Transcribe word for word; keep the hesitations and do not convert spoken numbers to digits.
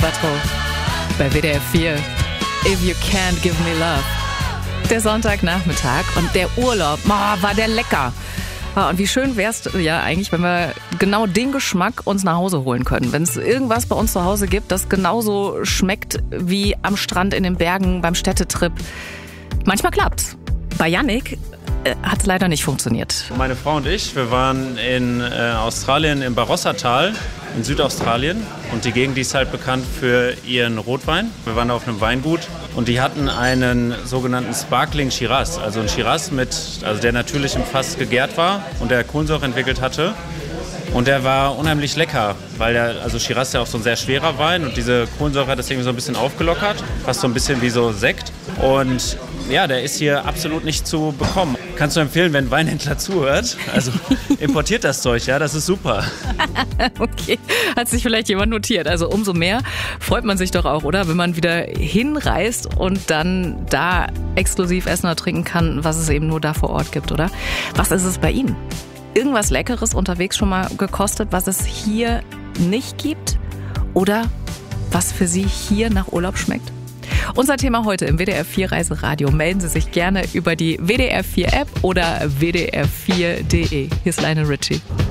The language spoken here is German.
Quattro bei W D R vier. If you can't give me love. Der Sonntagnachmittag und der Urlaub, oh, war der lecker. Oh, und wie schön wäre es ja eigentlich, wenn wir genau den Geschmack uns nach Hause holen können. Wenn es irgendwas bei uns zu Hause gibt, das genauso schmeckt wie am Strand in den Bergen beim Städtetrip. Manchmal klappt's. Bei Yannick hat es leider nicht funktioniert. Meine Frau und ich, wir waren in äh, Australien im Barossa-Tal in Südaustralien und die Gegend, die ist halt bekannt für ihren Rotwein. Wir waren da auf einem Weingut und die hatten einen sogenannten Sparkling Shiraz, also ein Shiraz mit, also der natürlich im Fass gegärt war und der Kohlensäure entwickelt hatte. Und der war unheimlich lecker, weil der, also Shiraz ist ja auch so ein sehr schwerer Wein und diese Kohlensäure hat das irgendwie so ein bisschen aufgelockert, fast so ein bisschen wie so Sekt. Und ja, der ist hier absolut nicht zu bekommen. Kannst du empfehlen, wenn ein Weinhändler zuhört? Also importiert das Zeug, ja, das ist super. Okay, hat sich vielleicht jemand notiert. Also umso mehr freut man sich doch auch, oder? Wenn man wieder hinreist und dann da exklusiv essen oder trinken kann, was es eben nur da vor Ort gibt, oder? Was ist es bei Ihnen? Irgendwas Leckeres unterwegs schon mal gekostet, was es hier nicht gibt? Oder was für Sie hier nach Urlaub schmeckt? Unser Thema heute im W D R vier Reiseradio. Melden Sie sich gerne über die W D R vier App oder w d r vier punkt de. Hier ist Lionel Richie.